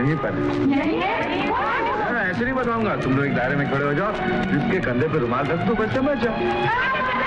यहीं पर ऐसे नहीं बताऊंगा। तुम लोग एक दायरे में खड़े हो जाओ, जिसके कंधे पे रुमाल रख दो, बच्चा बच जाओ।